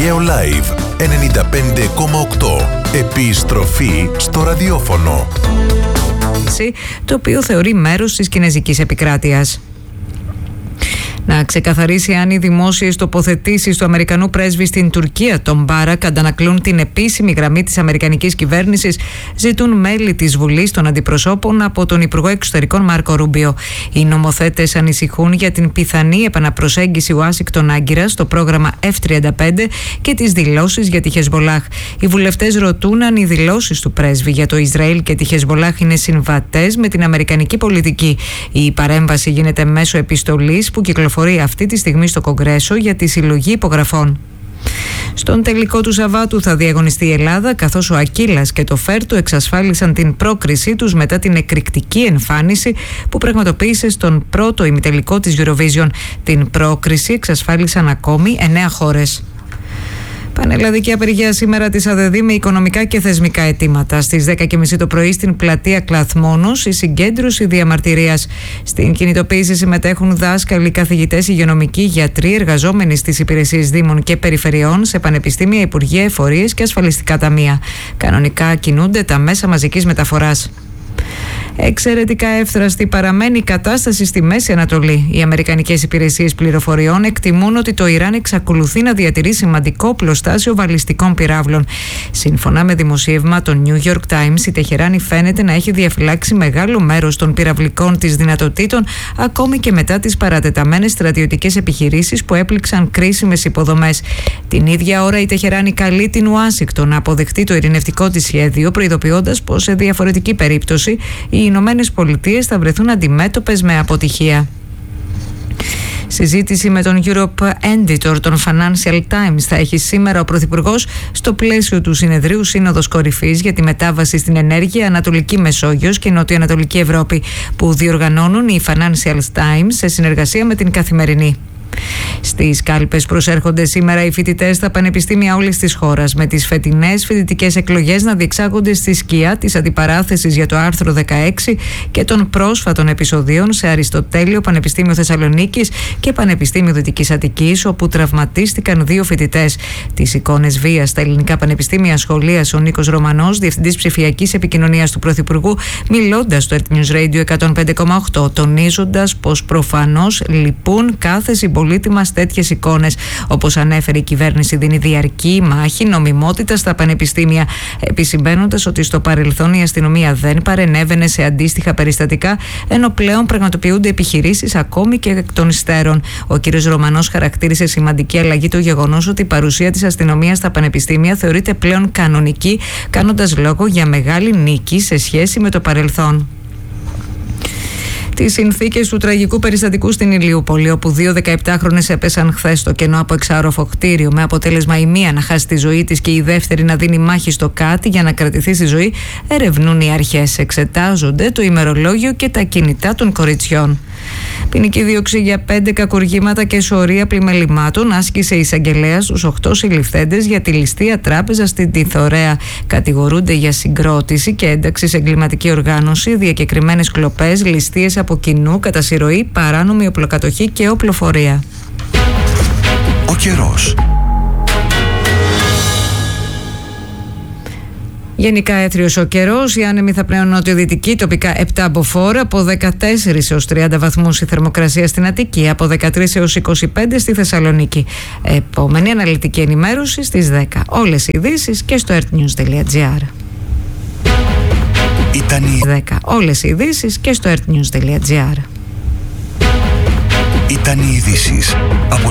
Αιγαίο Live 95,8. Επιστροφή στο ραδιόφωνο. Το οποίο θεωρεί μέρος της κινέζικης επικράτειας. Να ξεκαθαρίσει αν οι δημόσιες τοποθετήσεις του Αμερικανού πρέσβη στην Τουρκία, τον Μπάρακ, αντανακλούν την επίσημη γραμμή της Αμερικανικής κυβέρνησης, ζητούν μέλη της Βουλής των Αντιπροσώπων από τον Υπουργό Εξωτερικών Μάρκο Ρούμπιο. Οι νομοθέτες ανησυχούν για την πιθανή επαναπροσέγγιση Ουάσιγκτον-Άγκυρας στο πρόγραμμα F-35 και τις δηλώσεις για τη Χεσμολάχ. Οι βουλευτές ρωτούν αν οι δηλώσεις του πρέσβη για το Ισραήλ και τη Χεσμολάχ είναι συμβατές με την αμερικανική πολιτική. Η παρέμβαση γίνεται μέσω επιστολής που κυκλοφορεί αυτή τη στιγμή στο Κογκρέσο για τη συλλογή υπογραφών. Στον τελικό του Σαββάτου θα διαγωνιστεί η Ελλάδα, καθώς ο Ακύλας και το Φέρτο εξασφάλισαν την πρόκρισή τους μετά την εκρηκτική εμφάνιση που πραγματοποίησε στον πρώτο ημιτελικό της Eurovision. Την πρόκριση εξασφάλισαν ακόμη 9 χώρες. Πανελλαδική απεργία σήμερα της ΑΔΕΔΗ με οικονομικά και θεσμικά αιτήματα. Στις 10:30 το πρωί στην πλατεία Κλαθμόνος η συγκέντρωση διαμαρτυρίας. Στην κινητοποίηση συμμετέχουν δάσκαλοι, καθηγητές, υγειονομικοί, γιατροί, εργαζόμενοι στις υπηρεσίες δήμων και περιφερειών, σε πανεπιστήμια, υπουργεία, εφορίες και ασφαλιστικά ταμεία. Κανονικά κινούνται τα μέσα μαζικής μεταφοράς. Εξαιρετικά εύθραστη παραμένει η κατάσταση στη Μέση Ανατολή. Οι αμερικανικές υπηρεσίες πληροφοριών εκτιμούν ότι το Ιράν εξακολουθεί να διατηρεί σημαντικό πλωστάσιο βαλιστικών πυράβλων. Σύμφωνα με δημοσίευμα των New York Times, η Τεχεράνη φαίνεται να έχει διαφυλάξει μεγάλο μέρος των πυραυλικών της δυνατοτήτων, ακόμη και μετά τις παρατεταμένες στρατιωτικές επιχειρήσεις που έπληξαν κρίσιμες υποδομές. Την ίδια ώρα η Τεχεράνη καλεί την Ουάσιγκτον να αποδεχτεί το ειρηνευτικό της σχέδιο, προειδοποιώντας πως σε διαφορετική περίπτωση οι Ηνωμένες Πολιτείες θα βρεθούν αντιμέτωπες με αποτυχία. Συζήτηση με τον Europe Editor των Financial Times θα έχει σήμερα ο Πρωθυπουργός στο πλαίσιο του συνεδρίου Σύνοδος Κορυφής για τη μετάβαση στην ενέργεια, Ανατολική Μεσόγειος και Νοτιοανατολική Ευρώπη, που διοργανώνουν οι Financial Times σε συνεργασία με την Καθημερινή. Στις κάλπες προσέρχονται σήμερα οι φοιτητές στα πανεπιστήμια όλης της χώρας, με τις φετινές φοιτητικές εκλογές να διεξάγονται στη σκιά της αντιπαράθεσης για το άρθρο 16 και των πρόσφατων επεισοδίων σε Αριστοτέλειο Πανεπιστήμιο Θεσσαλονίκης και Πανεπιστήμιο Δυτικής Αττικής, όπου τραυματίστηκαν 2 φοιτητές. Τις εικόνες βίας στα ελληνικά πανεπιστήμια σχολίασε ο Νίκος Ρωμανός, διευθυντής ψηφιακής επικοινωνίας του Πρωθυπουργού, μιλώντας στο Earth News Radio 105,8, τονίζοντας πως προφανώς λυπούν κάθε συμπολίτη μας τέτοιες εικόνες. Όπως ανέφερε, η κυβέρνηση δίνει διαρκή μάχη νομιμότητα στα πανεπιστήμια, επισημαίνοντας ότι στο παρελθόν η αστυνομία δεν παρενέβαινε σε αντίστοιχα περιστατικά, ενώ πλέον πραγματοποιούνται επιχειρήσεις ακόμη και εκ των υστέρων. Ο κ. Ρωμανός χαρακτήρισε σημαντική αλλαγή το γεγονός ότι η παρουσία της αστυνομίας στα πανεπιστήμια θεωρείται πλέον κανονική, κάνοντας λόγο για μεγάλη νίκη σε σχέση με το παρελθόν. Τις συνθήκες του τραγικού περιστατικού στην Ηλιούπολη, όπου 2 17χρονες έπεσαν χθες στο κενό από εξάρροφο κτίριο, με αποτέλεσμα η μία να χάσει τη ζωή της και η δεύτερη να δίνει μάχη στο κάτι για να κρατηθεί στη ζωή, ερευνούν οι αρχές. Εξετάζονται το ημερολόγιο και τα κινητά των κοριτσιών. Ποινική δίωξη για 5 κακουργήματα και σωρία πλημελημάτων άσκησε η εισαγγελέας στους 8 συλληφθέντες για τη ληστεία τράπεζα στην Τιθωρέα. Κατηγορούνται για συγκρότηση και ένταξη σε εγκληματική οργάνωση, διακεκριμένες κλοπές, ληστείες από κοινού, κατά συρροή, παράνομη οπλοκατοχή και οπλοφορία. Ο καιρός. Γενικά έθριος ο καιρός, οι άνεμοι θα πνέουν νοτιοδυτική, τοπικά 7 μποφόρ, από 14 έως 30 βαθμούς η θερμοκρασία στην Αττική, από 13 έως 25 στη Θεσσαλονίκη. Επόμενη αναλυτική ενημέρωση στις 10. Όλες οι ειδήσεις και στο earthnews.gr. Ήταν οι 10. Όλες οι ειδήσεις και στο earthnews.gr. Ήταν οι ειδήσεις από